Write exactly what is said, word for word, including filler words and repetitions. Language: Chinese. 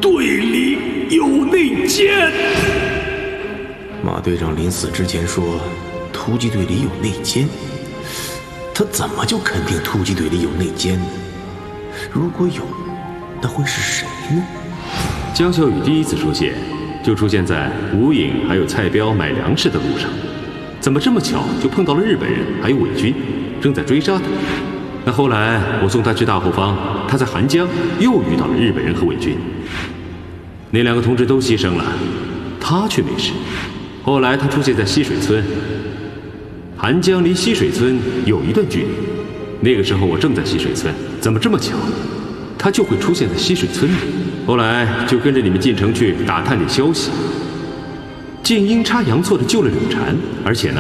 队里有内奸。 马队长临死之前说突击队里有内奸，他怎么就肯定突击队里有内奸呢？如果有，那会是谁呢？ 江小雨第一次出现就出现在吴影还有蔡彪买粮食的路上，怎么这么巧就碰到了日本人还有伪军，正在追杀他。那后来我送他去大后方，他在韩江又遇到了日本人和伪军，那两个同志都牺牲了，他却没事。后来他出现在溪水村，韩江离溪水村有一段距离，那个时候我正在溪水村，怎么这么巧他就会出现在溪水村里？后来就跟着你们进城去打探点消息，见阴差阳错的救了柳禅，而且呢